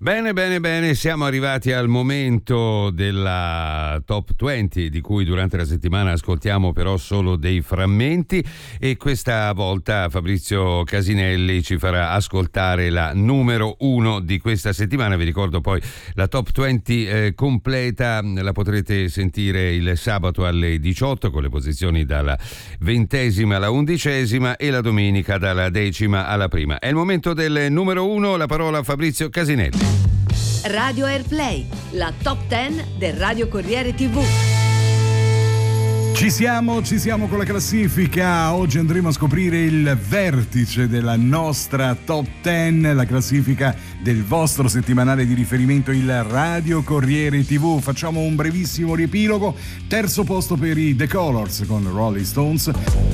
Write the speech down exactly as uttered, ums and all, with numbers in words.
Bene, bene, bene, siamo arrivati al momento della Top venti, di cui durante la settimana ascoltiamo però solo dei frammenti, e questa volta Fabrizio Casinelli ci farà ascoltare la numero uno di questa settimana. Vi ricordo poi la Top venti eh, completa la potrete sentire il sabato alle diciotto con le posizioni dalla ventesima alla undicesima e la domenica dalla decima alla prima. È il momento del numero uno, la parola a Fabrizio Casinelli. Radio Airplay, la top dieci del Radio Corriere tivù. Ci siamo, ci siamo con la classifica. Oggi andremo a scoprire il vertice della nostra top dieci, la classifica del vostro settimanale di riferimento, il Radio Corriere tivù. Facciamo un brevissimo riepilogo. Terzo posto per i The Colors con Rolling Stones.